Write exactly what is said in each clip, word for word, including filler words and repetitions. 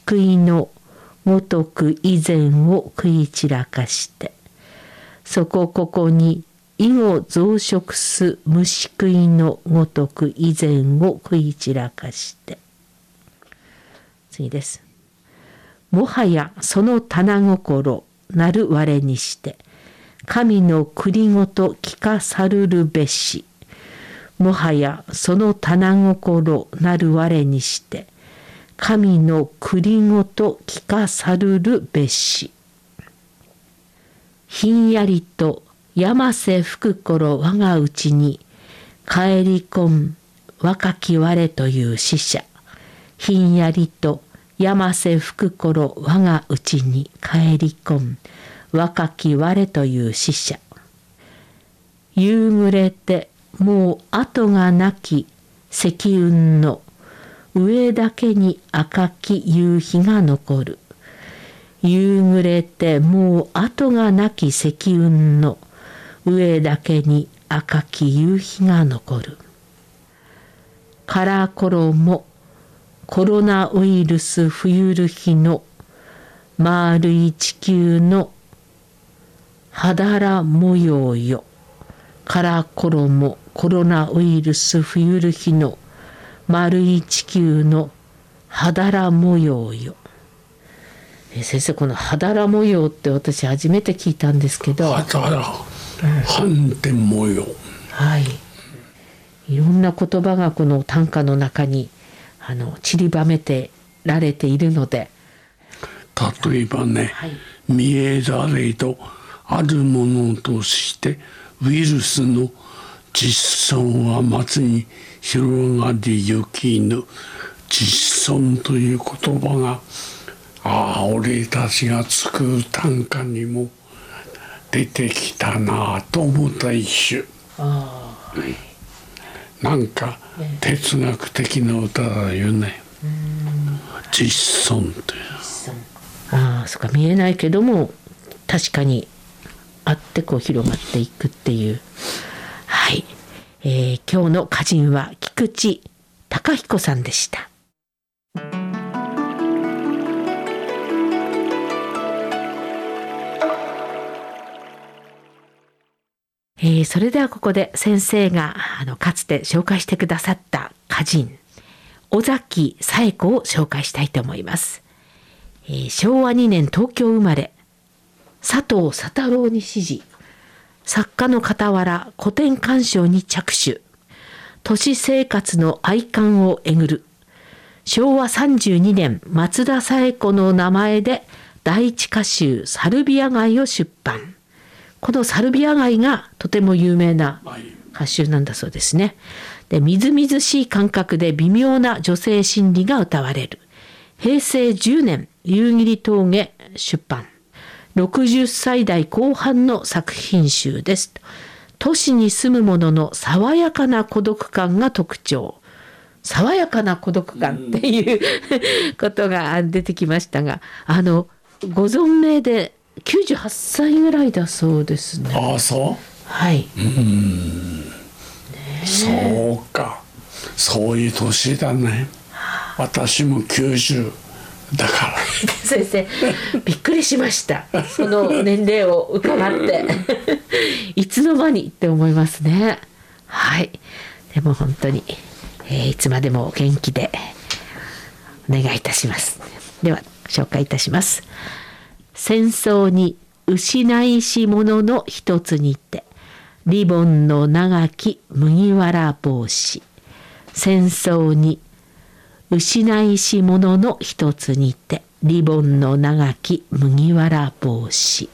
食いのごとく以前を食い散らかして、そこここに以後増殖す虫食いのごとく以前を食い散らかして。次です。もはやその棚心なる我にして、神の栗ごと聞かさるるべし。もはやその棚心なる我にして、神の栗ごと聞かさるるべし。ひんやりと山瀬吹く頃我がうちに帰り込ん若き我という死者。ひんやりと山瀬吹く頃我がうちに帰り込ん若き我という死者。夕暮れてもう後がなき積雲の上だけに赤き夕日が残る。夕暮れてもう後がなき積雲の上だけに赤き夕日が残る。カラコロもコロナウイルス冬る日の丸い地球の肌模様よ。カラコロもコロナウイルス冬る日の丸い地球の肌模様よ。え先生、この肌模様って私初めて聞いたんですけど。 肌反転模様。 はい。いろんな言葉がこの短歌の中にあの散りばめてられているので。 例えばね、はい、見えざれどあるものとしてウイルスの実存は松に広がりゆきぬ。実存という言葉が、ああ俺たちが作る短歌にも出てきたなと思った一首。あ、はい、なんか哲学的な歌だよね。うん、実存という。 ああ、そっか、見えないけども確かにあってこう広がっていくっていう。はい、えー、今日の歌人は菊池隆彦さんでした。えー、それではここで先生があのかつて紹介してくださった歌人尾崎紗栄子を紹介したいと思います。えー、しょうわにねん東京生まれ、佐藤佐太郎に師事、作家の傍ら古典鑑賞に着手、都市生活の愛観をえぐる。しょうわさんじゅうにねん松田紗栄子の名前で第一歌集サルビア街を出版。このサルビア街がとても有名な歌集なんだそうですね。で、みずみずしい感覚で微妙な女性心理が歌われる。へいせいじゅうねん夕霧峠出版。ろくじゅっさい代後半の作品集です。都市に住む者の爽やかな孤独感が特徴。爽やかな孤独感っていうことが出てきましたが、あのご存命できゅうじゅうはっさいぐらいだそうですね。 ああ、そう。 はい。 うん。ね、そうか。そういう年だね。私もきゅうじゅうだから。 先生、びっくりしました。その年齢を伺っていつの間にって思いますね。はい。でも本当に、えー、いつまでも元気でお願いいたします。では紹介いたします。戦争に失いし者の一つにて、リボンの長き麦わら帽子。戦争に失いし者の一つにて、リボンの長き麦わら帽子。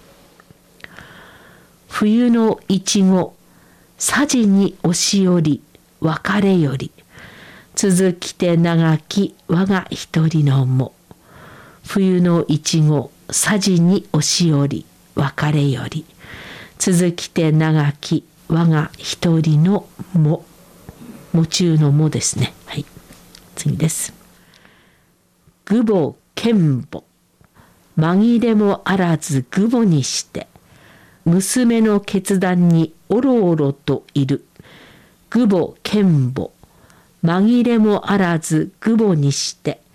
冬のいちご、さじに押し寄り、別れより。続きて長き我が一人のも。冬のいちご、さじに押し寄り、別れより。続きて長き我が一人のも。も中のもですね。はい。次です。愚母剣母。紛れもあらず愚母にして。娘の決断におろおろといる。愚母剣母。紛れもあらず愚母にして。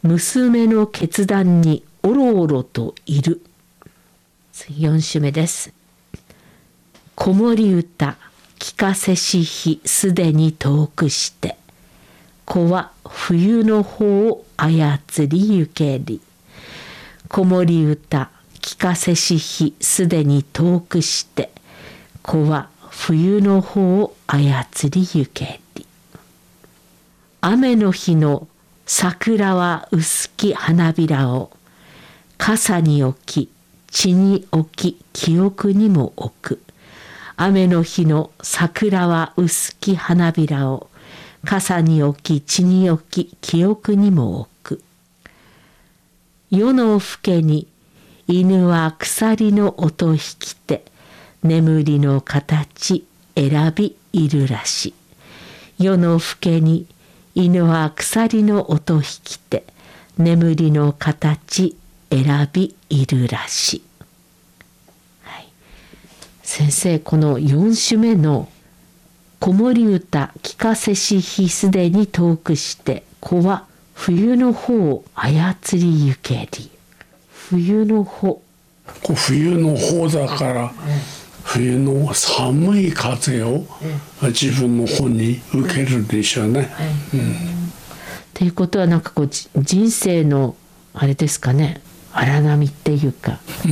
娘の決断におろおろといる。よん首目です。子守歌聞かせし日すでに遠くして、子は冬の方を操りゆけり。子守歌聞かせし日すでに遠くして、子は冬の方を操りゆけり。雨の日の桜は薄き花びらを、傘に置き地に置き記憶にも置く。雨の日の桜は薄き花びらを、傘に置き地に置き記憶にも置く。夜の更けに犬は鎖の音引きて、眠りの形選びいるらし。夜の更けに犬は鎖の音引きて、眠りの形選びいるらし。はい、先生、このよん首目の子守歌聞かせし日すでに遠くして、子は冬の方を操りゆけり。冬の方、 冬の方だから、冬の寒い風を自分の方に受けるでしょうね。 うんうん、っていうことは、なんかこう人生のあれですかね、荒波っていうか、うん、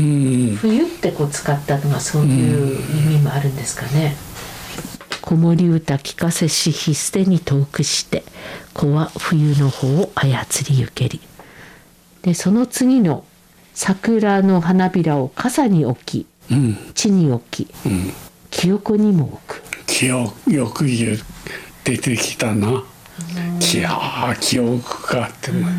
冬ってこう使ったのがそういう意味もあるんですかね。子守歌聞かせし日すでに遠くして、子は冬の方を操りゆけり。でその次の桜の花びらを傘に置き、うん、地に置き、うん、記憶にも置く。 記憶よく言う出てきたな。いや記憶があっても、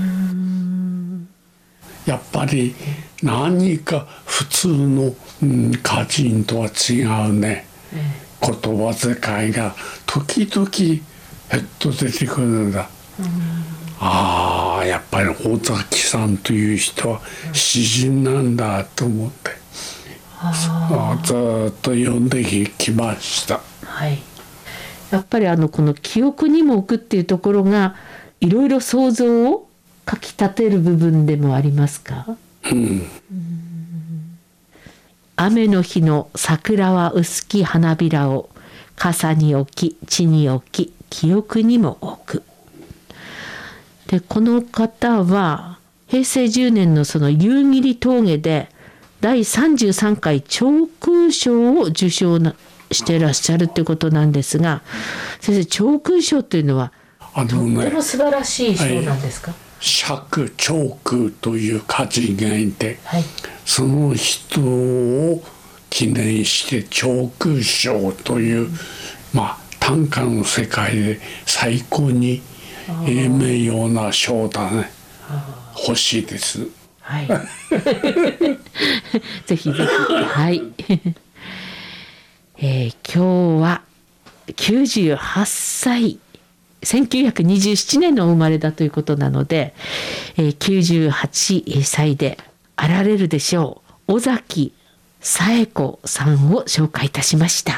やっぱり何か普通の、うん、歌人とは違うね、ええ、言葉遣いが時々へっと出てくるんだ。ああ、やっぱり尾崎さんという人は詩人なんだと思って、あずっと読んできました。 はい、やっぱりあのこの記憶にも置くっていうところがいろいろ想像をかきたてる部分でもありますか。うん、うん、雨の日の桜は薄き花びらを、傘に置き地に置き記憶にも置く。でこの方はへいせいじゅうねんのその夕霧峠でだいさんじゅうさんかい長空賞を受賞していらっしゃるということなんですが、先生、長空賞というのはあの、ね、とっても素晴らしい賞なんですか。 釈長空という歌人がいて、はい、その人を記念して長空賞という、うん、まあ短歌の世界で最高に名誉な賞だね。欲しいです。 はい。ぜひぜひ。はい。えー、今日はきゅうじゅうはっさい、せんきゅうひゃくにじゅうななねんのお生まれだということなので、えー、きゅうじゅうはっさいであられるでしょう尾崎紗栄子さんを紹介いたしました。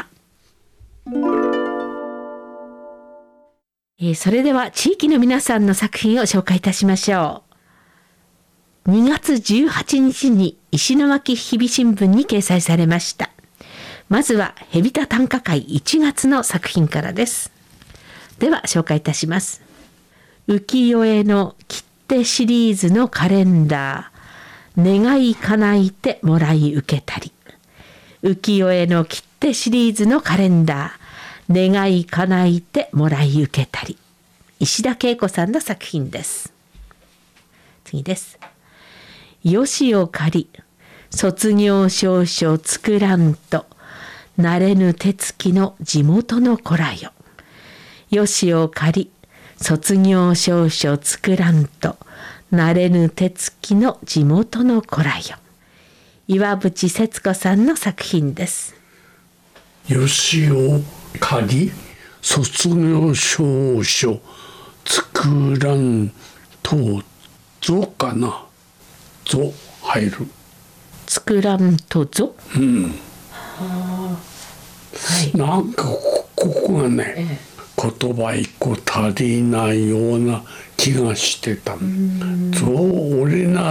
えー、それでは地域の皆さんの作品を紹介いたしましょう。にがつじゅうはちにちに石巻日々新聞に掲載されました。まずはへびた短歌会いちがつの作品からです。では紹介いたします。浮世絵の切手シリーズのカレンダー、願い叶えてもらい受けたり。浮世絵の切手シリーズのカレンダー、願い叶えてもらい受けたり。石田恵子さんの作品です。次です。よしを借り、卒業証書作らんと、慣れぬ手つきの地元の子らよ。よしを借り、卒業証書作らんと、慣れぬ手つきの地元の子らよ。岩渕節子さんの作品です。 よしを借り、卒業証書作らんと、ぞかな。ぞ入る。 作らんとぞ。 うん。はあ、なんかここがね、ええ、言葉一個足りないような気気がしてた。そう俺な